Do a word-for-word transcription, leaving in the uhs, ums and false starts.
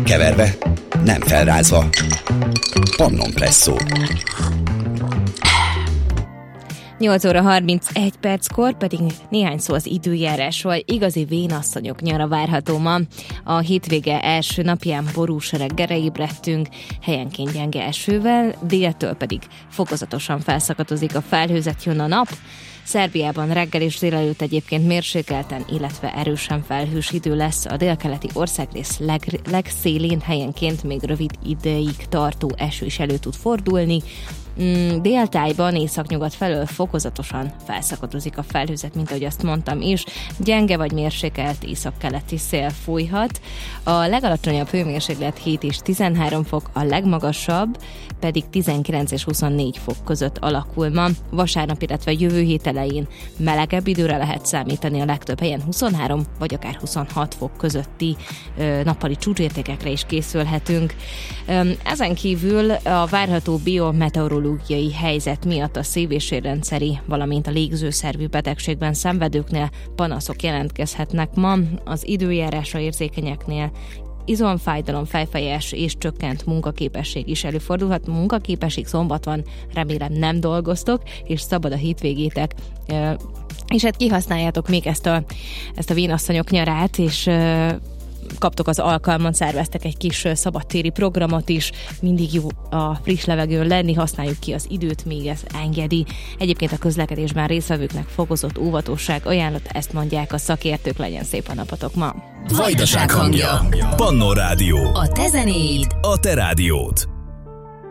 Keverve, nem felrázva. Pannon Presszó. nyolc óra harmincegy perckor pedig néhány szó az időjárásról. Igazi vénasszonyok nyara várható ma. A hétvége első napján borús reggelre ébredtünk, helyenként gyenge esővel, déltől pedig fokozatosan felszakatozik a felhőzet, jön a nap. Szerbiában reggel és délelőtt egyébként mérsékelten, illetve erősen felhős idő lesz. A délkeleti országrész leg, legszélén helyenként még rövid ideig tartó eső is elő tud fordulni. Déltájban északnyugat felől fokozatosan felszakadozik a felhőzet, mint ahogy azt mondtam is. Gyenge vagy mérsékelt északkeleti szél fújhat. A legalacsonyabb hőmérséklet hét és tizenhárom fok, a legmagasabb pedig tizenkilenc és huszonnégy fok között alakul ma. Vasárnap, illetve jövő hét elején melegebb időre lehet számítani, a legtöbb helyen huszonhárom vagy akár huszonhat fok közötti ö, nappali csúcsértékekre is készülhetünk. Ö, ezen kívül a várható biometeorológiai helyzet miatt a szív- és érrendszeri, valamint a légzőszervi betegségben szenvedőknél panaszok jelentkezhetnek ma. Az időjárásra érzékenyeknél izomfájdalom, fejfájás és csökkent munkaképesség is előfordulhat. Munkaképesség szombat van, remélem nem dolgoztok, és szabad a hétvégétek. És hát kihasználjátok még ezt a, ezt a vénasszonyok nyarát, és kaptok az alkalmat, szerveztek egy kis szabadtéri programot is, mindig jó a friss levegőn lenni, használjuk ki az időt, még ez engedi. Egyébként a közlekedésben résztvevőknek fokozott óvatosság ajánlott, ezt mondják a szakértők, legyen szép a napotok ma. Vajdaság hangja. Pannon Rádió. A te zenéid. A te rádiód.